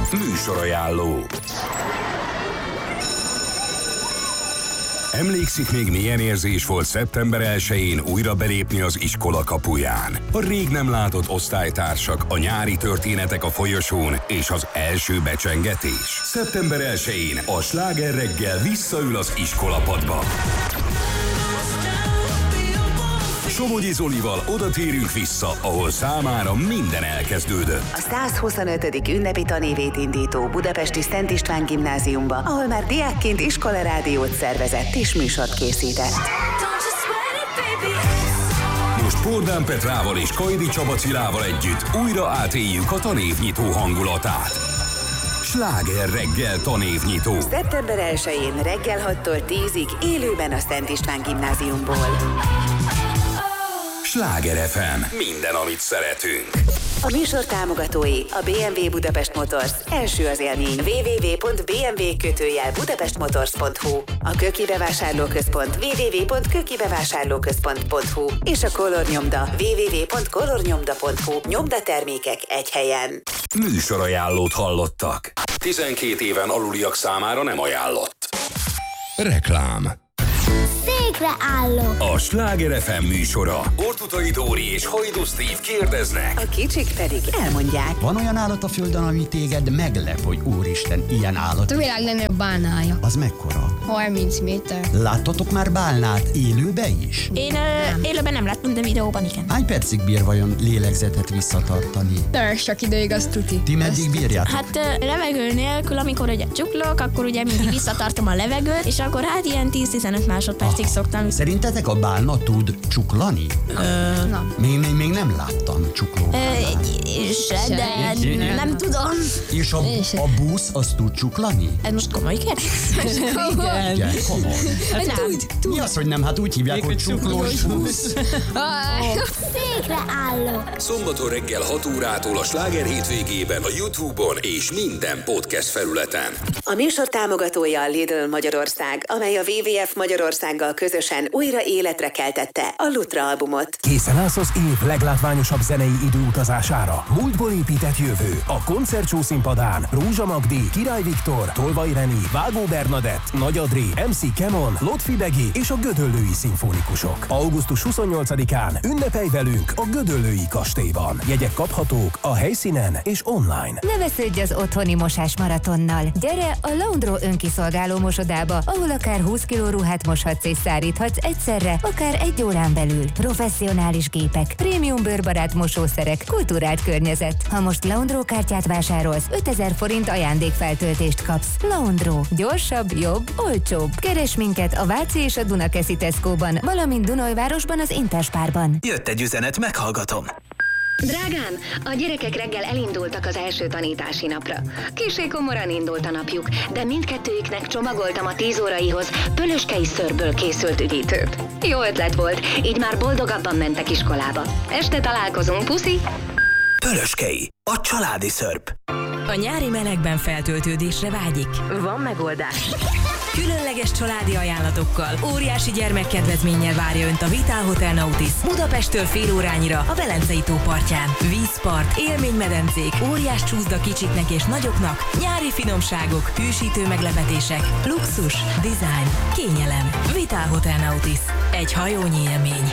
Műsorajánló. Emlékszik még, milyen érzés volt szeptember 1-én újra belépni az iskola kapuján? A rég nem látott osztálytársak, a nyári történetek a folyosón és az első becsengetés. Szeptember 1-én a Sláger reggel visszaül az iskolapadba. Somogyi Zolival oda térünk vissza, ahol számára minden elkezdődött. A 125. ünnepi tanévét indító budapesti Szent István gimnáziumba, ahol már diákként iskolarádiót szervezett és műsort készített. Most Pordán Petrával és Kajdi Csaba Cilával együtt újra átéljük a tanévnyitó hangulatát. Sláger reggel tanévnyitó. Szeptember 1-én reggel 6-tól 10-ig élőben a Szent István gimnáziumból. Sláger FM. Minden, amit szeretünk. A műsor támogatói a BMW Budapest Motors. Első az élmény. www.bmw-budapestmotors.hu. A Köki Bevásárlóközpont. www.kökibevásárlóközpont.hu. És a Color Nyomda. www.colornyomda.hu. Nyomdatermékek egy helyen. Műsorajánlót hallottak. 12 éven aluliak számára nem ajánlott. Reklám. Székre állok. A Sláger FM műsora. Ortutai Dóri és Hajdu Steve kérdeznek. A kicsik pedig elmondják. Van olyan állat a földön, ami téged meglep, hogy úristen, ilyen állat? A világ legnagyobb bálnája. Az mekkora? 30 méter. Láttatok már bálnát élőbe is? Én élőben nem láttam, de videóban igen. Hány percig bír vajon lélegzetet visszatartani? Sok ideig, azt tuti. Ti meddig bírjátok? Hát levegő nélkül, amikor ugye csuklok, akkor ugye mindig visszatartom a levegőt, és akkor hát ilyen 10-15 másodpercig szoktam. Szerintetek a bálna tud csuklani? Na. Még nem láttam csuklóbálnát. De nem tudom. És a busz az tud csuklani? Ez most komoly kérdés? Igen, komoly. Mi az, hogy nem? Hát úgy hívják, hogy csuklós busz. Székre állok. Szombaton reggel 6 órától a Sláger hétvégében a YouTube-on és minden podcast felületen. A műsor támogatója a Lidl Magyarország, amely a WWF Magyarországgal közösen újra életre keltette a Lutra albumot. Készen állsz az év leglátványosabb zenei időutazására? Múltból épített jövő. A koncertshow színpadán Rózsa Magdi, Király Viktor, Tolvay Reni, Vágó Bernadett, Nagy Adré, MC Kemon, Lotfi Begi és a Gödöllői Szimfonikusok. Augusztus 28-án ünnepelj velünk a Gödöllői kastélyban. Jegyek kaphatók a helyszínen és online. Ne vesződj az otthoni mosás maratonnal. Gyere a Laundro önkiszolgáló mosodába, ahol akár 20 kg ruhát moshatsz és száríthatsz egyszerre, akár 1 órán belül. Professzionális gépek, prémium bőrbarát mosószerek, kultúrált környezet. Ha most Laundro kártyát vásárolsz, 5000 forint ajándékfeltöltést kapsz. Laundro. Gyorsabb, jobb, olcsóbb. Keres minket a Váci és a Dunakeszi Tesco-ban, valamint Dunajvárosban az Interspárban. Jött egy üzenet, meghallgatom. Drágám, a gyerekek reggel elindultak az első tanítási napra. Kissé komoran indult a napjuk, de mindkettőjüknek csomagoltam a 10 óraihoz pölöskei szörből készült üdítőt. Jó ötlet volt, így már boldogabban mentek iskolába. Este találkozunk, puszi! Pölöskei, a családi szörp. A nyári melegben feltöltődésre vágyik? Van megoldás. Különleges családi ajánlatokkal, óriási gyermekkedvezménnyel várja Önt a Vitál Hotel Nautis Budapesttől fél órányira a Velencei tó partján. Vízpart, élménymedencék, óriás csúszda kicsiknek és nagyoknak, nyári finomságok, hűsítő meglepetések, luxus, design, kényelem. Vitál Hotel Nautis. Egy hajónyi élmény.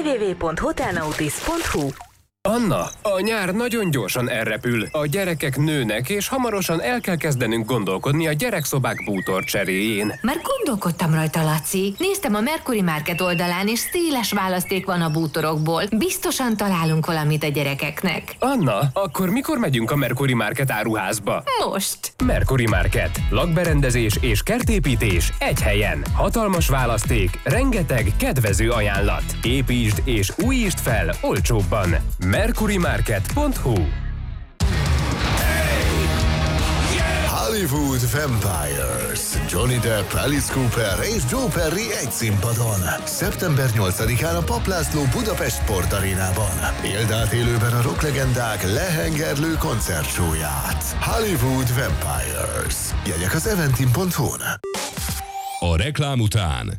www.hotelnautis.hu. Anna, a nyár nagyon gyorsan elrepül, a gyerekek nőnek, és hamarosan el kell kezdenünk gondolkodni a gyerekszobák bútor cseréjén. Már gondolkodtam rajta, Laci. Néztem a Mercury Market oldalán, és széles választék van a bútorokból. Biztosan találunk valamit a gyerekeknek. Anna, akkor mikor megyünk a Mercury Market áruházba? Most! Mercury Market. Lakberendezés és kertépítés egy helyen. Hatalmas választék, rengeteg kedvező ajánlat. Építsd és újítsd fel olcsóbban. mercurymarket.hu. Hollywood Vampires. Johnny Depp, Alice Cooper és Joe Perry egy színpadon. Szeptember 8-án a Papp László Budapest Sportarénában. Éld át élőben a rocklegendák lehengerlő koncertsóját. Hollywood Vampires. Jegyek az eventim.hu-n. A reklám után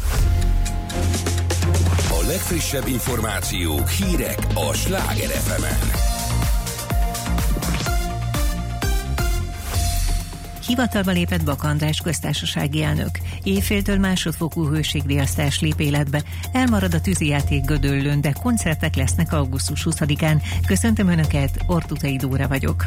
a legfrissebb információk, hírek a Sláger FM-en. Hivatalba lépett Bak András köztársasági elnök. Éjféltől másodfokú hőségriasztás lép életbe. Elmarad a tűzijáték Gödöllőn, de koncertek lesznek augusztus 20-án. Köszöntöm Önöket, Ortutai Dóra vagyok.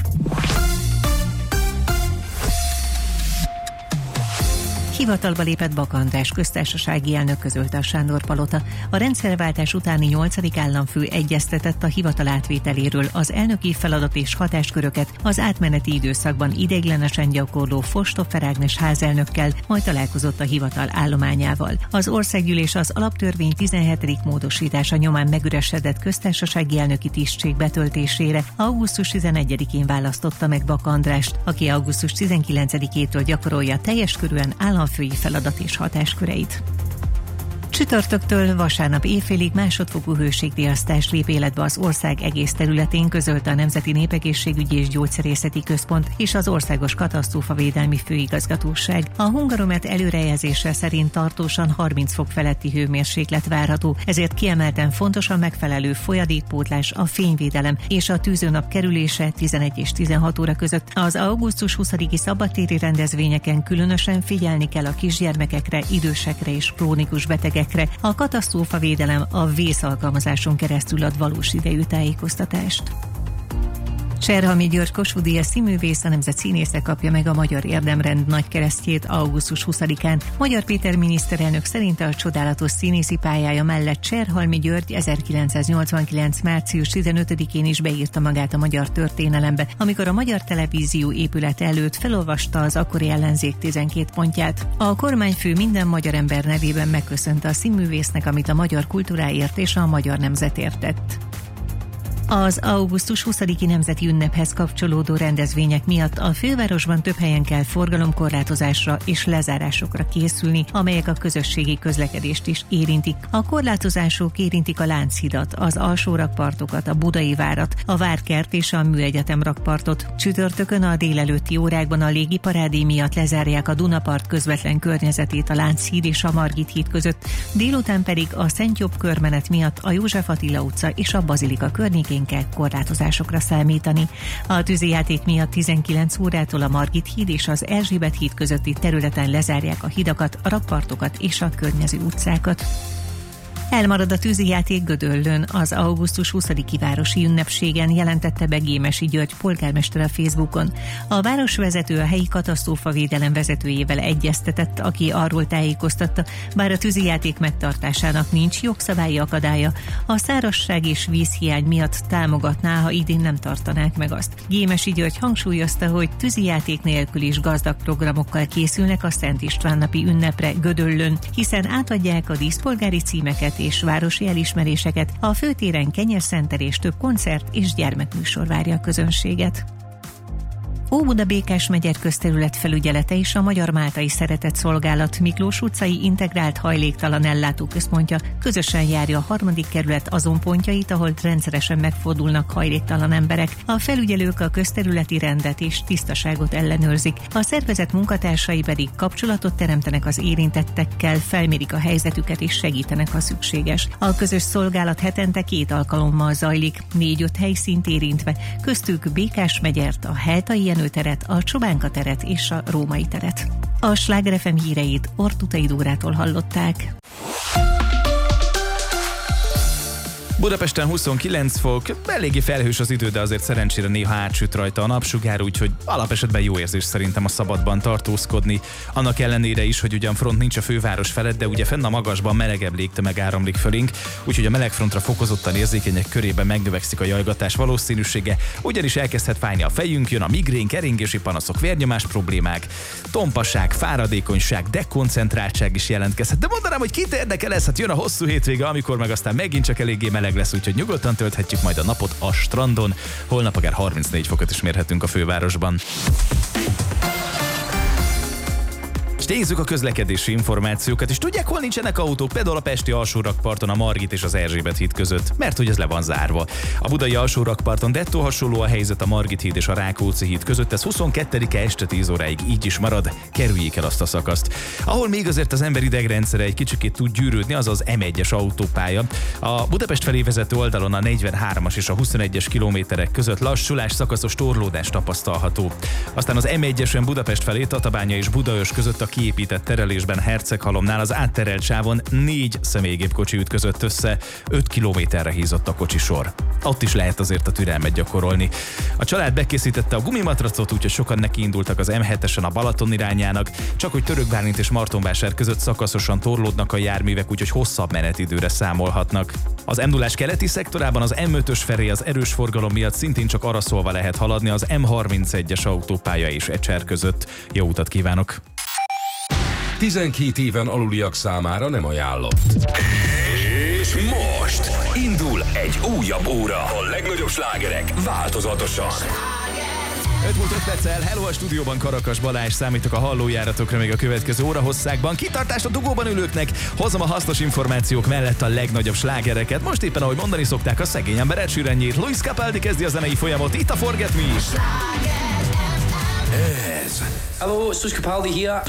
Hivatalba lépett Bak András köztársasági elnök, közölte a Sándor-palota. A rendszerváltás utáni 8. államfő egyeztetett a hivatal átvételéről, az elnöki feladat és hatásköröket az átmeneti időszakban ideiglenesen gyakorló Fostoffer Ágnes házelnökkel, majd találkozott a hivatal állományával. Az országgyűlés az alaptörvény 17. módosítása nyomán megüresedett köztársasági elnöki tisztség betöltésére augusztus 11-én választotta meg Bak Andrást, aki augusztus 19-től gyakorolja teljes körűen államfői feladat és hatásköreit. Csütörtöktől vasárnap éjfélig másodfokú hőségriasztás lép életbe az ország egész területén, közölte a Nemzeti Népegészségügyi és Gyógyszerészeti Központ és az Országos Katasztrófavédelmi Főigazgatóság. A Hungaromet előrejelzése szerint tartósan 30 fok feletti hőmérséklet várható, ezért kiemelten fontos a megfelelő folyadékpótlás, a fényvédelem és a tűzőnap kerülése 11 és 16 óra között. Az augusztus 20-i szabadtéri rendezvényeken különösen figyelni kell a kisgyermekekre, idősekre és krónikus betegekre. A katasztrófavédelem a vész alkalmazáson keresztül ad valós idejű tájékoztatást. Cserhalmi György Kossuth-díjas színművész, a nemzet színésze kapja meg a Magyar Érdemrend nagykeresztjét augusztus 20-án. Magyar Péter miniszterelnök szerint a csodálatos színészi pályája mellett Cserhalmi György 1989. március 15-én is beírta magát a magyar történelembe, amikor a Magyar Televízió épület előtt felolvasta az akkori ellenzék 12 pontját. A kormányfő minden magyar ember nevében megköszönte a színművésznek, amit a magyar kultúráért és a magyar nemzetért tett. Az augusztus 20-i nemzeti ünnephez kapcsolódó rendezvények miatt a fővárosban több helyen kell forgalomkorlátozásra és lezárásokra készülni, amelyek a közösségi közlekedést is érintik. A korlátozások érintik a Lánchidat, az alsó rakpartokat, a Budai várat, a Várkert és a Műegyetem rakpartot. Csütörtökön a délelőtti órákban a légiparádé miatt lezárják a Dunapart közvetlen környezetét a Lánchíd és a Margit híd között, délután pedig a Szent Jobb körmenet miatt a József Attila utca és a Bazilika környékén kell korlátozásokra számítani. A tűzijáték miatt 19 órától a Margit híd és az Erzsébet híd közötti területen lezárják a hidakat, a rakpartokat és a környező utcákat. Elmarad a tűzijáték Gödöllőn, az augusztus 20-i városi ünnepségen, jelentette be Gémesi György polgármester a Facebookon. A városvezető a helyi katasztrófavédelem vezetőjével egyeztetett, aki arról tájékoztatta, bár a tűzijáték megtartásának nincs jogszabályi akadálya, a szárazság és vízhiány miatt támogatná, ha idén nem tartanák meg azt. Gémesi György hangsúlyozta, hogy tűzijáték nélkül is gazdag programokkal készülnek a Szent István napi ünnepre Gödöllőn, hiszen átadják a díszpolgári címeket és városi elismeréseket, a főtéren kenyérszenter és több koncert és gyermekműsor várja a közönséget. Óbuda Békás megyer közterület felügyelete és a Magyar Máltai Szeretett Szolgálat Miklós utcai integrált hajléktalan ellátóközpontja közösen járja a 3. kerület azon pontjait, ahol rendszeresen megfordulnak hajléktalan emberek. A felügyelők a közterületi rendet és tisztaságot ellenőrzik, a szervezet munkatársai pedig kapcsolatot teremtenek az érintettekkel, felmérik a helyzetüket és segítenek, ha szükséges. A közös szolgálat hetente 2 alkalommal zajlik, 4-5 helyszínt érintve, köztük Békás megyert, a Heltai teret, a Csobánka teret és a Római teret. A Sláger FM híreit Ortutai Dórától hallották. Budapesten 29 fok, eléggé felhős az idő, de azért szerencsére néha átsüt rajta a napsugár, úgyhogy alapesetben jó érzés szerintem a szabadban tartózkodni. Annak ellenére is, hogy ugyan front nincs a főváros felett, de ugye fenn a magasban melegebb légtömeg áramlik fölénk, úgyhogy a melegfrontra fokozottan érzékenyek körében megnövekszik a jajgatás valószínűsége, ugyanis elkezdhet fájni a fejünk, jön a migrén, keringési panaszok, vérnyomás problémák, tompaság, fáradékonyság, dekoncentráltság is jelentkezhet. De mondanám, hogy kit érdekel ez, hát jön a hosszú hétvége, amikor meg aztán megint csak eléggé meleg lesz, úgyhogy nyugodtan tölthetjük majd a napot a strandon. Holnap akár 34 fokot is mérhetünk a fővárosban. nézzük a közlekedési információkat, és tudják, hol nincsenek autók? Például a pesti alsórakparton a Margit és az Erzsébet híd között, mert hogy ez le van zárva. A budai alsórakparton dettó hasonló a helyzet a Margit híd és a Rákóczi híd között, ez 22-e este 10 óráig így is marad, kerüljék el azt a szakaszt. Ahol még azért az ember idegrendszere egy kicsikét tud gyűrődni, az az M1-es autópálya. A Budapest felé vezető oldalon a 43-as és a 21-es kilométerek között lassulás, szakaszos torlódás tapasztalható. Aztán az M1-esen Budapest felé Tatabánya és Budaörs között a kiépített terelésben Herceghalomnál az átterelt sávon 4 személygépkocsi ütközött össze, 5 kilométerre hízott a kocsisor. Ott is lehet azért a türelmet gyakorolni. A család bekészítette a gumimatracot, úgyhogy sokan nekiindultak az M7-esen a Balaton irányának, csak hogy Törökbálint és Martonvásár között szakaszosan torlódnak a járművek, úgyhogy hosszabb menetidőre számolhatnak. Az M0-ás keleti szektorában az M5-ös felé az erős forgalom miatt szintén csak araszolva lehet haladni az M31-es autópálya és Ecser között. Jó utat kívánok! 12 éven aluliak számára nem ajánlott. És most indul egy újabb óra. A legnagyobb slágerek változatosan. 5 múlt 5 perccel, hello a stúdióban, Karakas Balázs, számítok a hallójáratokra még a következő órahosszákban. Kitartást a dugóban ülőknek, hozom a hasznos információk mellett a legnagyobb slágereket. Most éppen, ahogy mondani szokták, a szegény emberet sűrűnnyét. Luis Capaldi kezdi a zenei folyamot, itt a Forget Me. Ez Hello, it's Luis Capaldi here.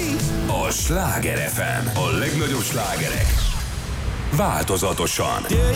a Sláger FM, a legnagyobb slágerek változatosan.